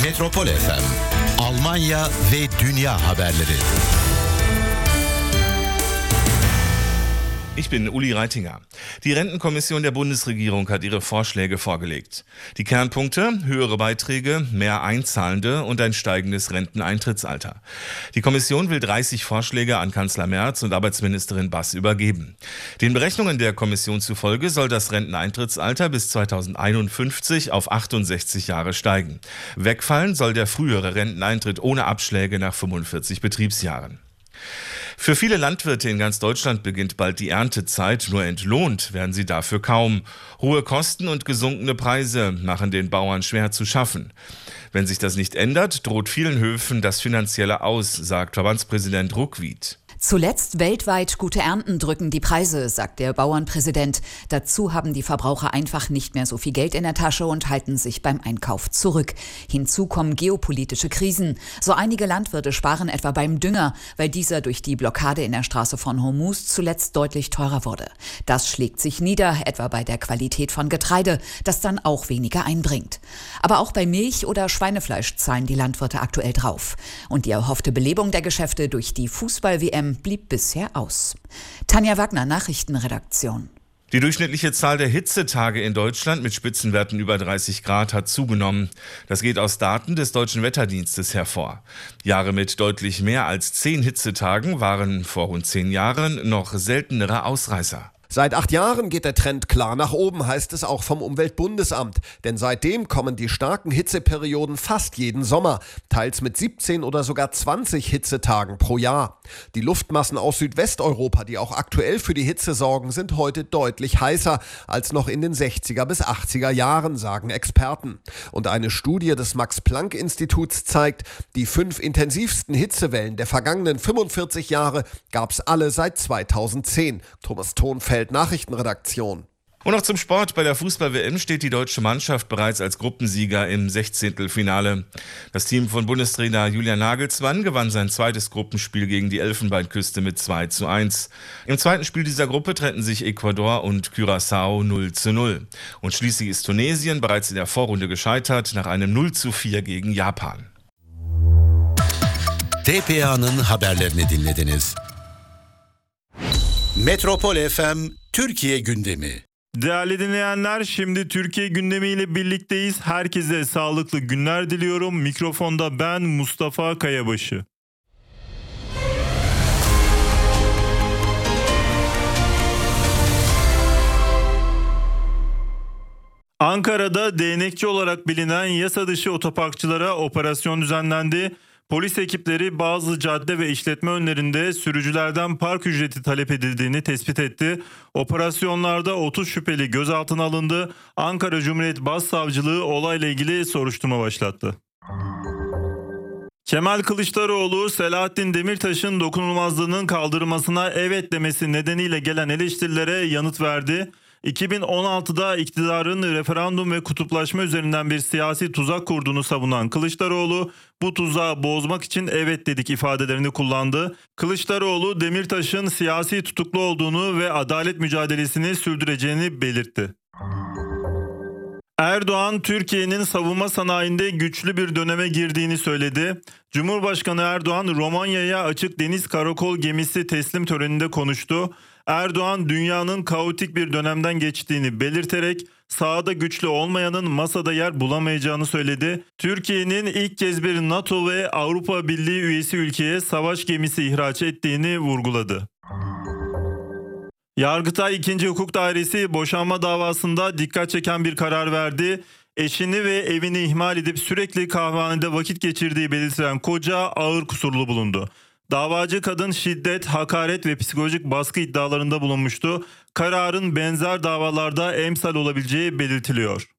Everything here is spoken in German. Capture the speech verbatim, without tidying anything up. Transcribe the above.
Metropol F M, Almanya ve dünya haberleri. Ich bin Uli Reitinger. Die Rentenkommission der Bundesregierung hat ihre Vorschläge vorgelegt. Die Kernpunkte: höhere Beiträge, mehr Einzahlende und ein steigendes Renteneintrittsalter. Die Kommission will dreißig Vorschläge an Kanzler Merz und Arbeitsministerin Bass übergeben. Den Berechnungen der Kommission zufolge soll das Renteneintrittsalter bis zweitausendeinundfünfzig auf achtundsechzig Jahre steigen. Wegfallen soll der frühere Renteneintritt ohne Abschläge nach fünfundvierzig Betriebsjahren. Für viele Landwirte in ganz Deutschland beginnt bald die Erntezeit, nur entlohnt werden sie dafür kaum. Hohe Kosten und gesunkene Preise machen den Bauern schwer zu schaffen. Wenn sich das nicht ändert, droht vielen Höfen das finanzielle Aus, sagt Verbandspräsident Ruckwied. Zuletzt weltweit gute Ernten drücken die Preise, sagt der Bauernpräsident. Dazu haben die Verbraucher einfach nicht mehr so viel Geld in der Tasche und halten sich beim Einkauf zurück. Hinzu kommen geopolitische Krisen. So einige Landwirte sparen etwa beim Dünger, weil dieser durch die Blockade in der Straße von Hormuz zuletzt deutlich teurer wurde. Das schlägt sich nieder, etwa bei der Qualität von Getreide, das dann auch weniger einbringt. Aber auch bei Milch oder Schweinefleisch zahlen die Landwirte aktuell drauf. Und die erhoffte Belebung der Geschäfte durch die Fußball-W M blieb bisher aus. Tanja Wagner, Nachrichtenredaktion. Die durchschnittliche Zahl der Hitzetage in Deutschland mit Spitzenwerten über dreißig Grad hat zugenommen. Das geht aus Daten des Deutschen Wetterdienstes hervor. Jahre mit deutlich mehr als zehn Hitzetagen waren vor rund zehn Jahren noch seltenere Ausreißer. Seit acht Jahren geht der Trend klar nach oben, heißt es auch vom Umweltbundesamt. Denn seitdem kommen die starken Hitzeperioden fast jeden Sommer, teils mit siebzehn oder sogar zwanzig Hitzetagen pro Jahr. Die Luftmassen aus Südwesteuropa, die auch aktuell für die Hitze sorgen, sind heute deutlich heißer als noch in den sechziger bis achtziger Jahren, sagen Experten. Und eine Studie des Max-Planck-Instituts zeigt, die fünf intensivsten Hitzewellen der vergangenen fünfundvierzig Jahre gab es alle seit zweitausendzehn. Thomas Thonfeld, Nachrichtenredaktion. Und noch zum Sport. Bei der Fußball-W M steht die deutsche Mannschaft bereits als Gruppensieger im Sechzehntelfinale. Das Team von Bundestrainer Julian Nagelsmann gewann sein zweites Gruppenspiel gegen die Elfenbeinküste mit zwei zu eins. Im zweiten Spiel dieser Gruppe trennten sich Ecuador und Curaçao null zu null. Und schließlich ist Tunesien bereits in der Vorrunde gescheitert nach einem null zu vier gegen Japan. T P A'nın haberlerini dinlediniz. Metropol F M Türkiye gündemi. Değerli dinleyenler, şimdi Türkiye gündemiyle birlikteyiz. Herkese sağlıklı günler diliyorum. Mikrofonda ben Mustafa Kayabaşı. Ankara'da değnekçi olarak bilinen yasa dışı otoparkçılara operasyon düzenlendi. Polis ekipleri bazı cadde ve işletme önlerinde sürücülerden park ücreti talep edildiğini tespit etti. Operasyonlarda otuz şüpheli gözaltına alındı. Ankara Cumhuriyet Başsavcılığı olayla ilgili soruşturma başlattı. Kemal Kılıçdaroğlu, Selahattin Demirtaş'ın dokunulmazlığının kaldırılmasına evet demesi nedeniyle gelen eleştirilere yanıt verdi. iki bin on altıda iktidarın referandum ve kutuplaşma üzerinden bir siyasi tuzak kurduğunu savunan Kılıçdaroğlu, bu tuzağı bozmak için evet dedik ifadelerini kullandı. Kılıçdaroğlu, Demirtaş'ın siyasi tutuklu olduğunu ve adalet mücadelesini sürdüreceğini belirtti. Erdoğan, Türkiye'nin savunma sanayinde güçlü bir döneme girdiğini söyledi. Cumhurbaşkanı Erdoğan, Romanya'ya açık deniz karakol gemisi teslim töreninde konuştu. Erdoğan, dünyanın kaotik bir dönemden geçtiğini belirterek sahada güçlü olmayanın masada yer bulamayacağını söyledi. Türkiye'nin ilk kez bir NATO ve Avrupa Birliği üyesi ülkeye savaş gemisi ihraç ettiğini vurguladı. Yargıtay ikinci. Hukuk Dairesi boşanma davasında dikkat çeken bir karar verdi. Eşini ve evini ihmal edip sürekli kahvehanede vakit geçirdiği belirtilen koca ağır kusurlu bulundu. Davacı kadın şiddet, hakaret ve psikolojik baskı iddialarında bulunmuştu. Kararın benzer davalarda emsal olabileceği belirtiliyor.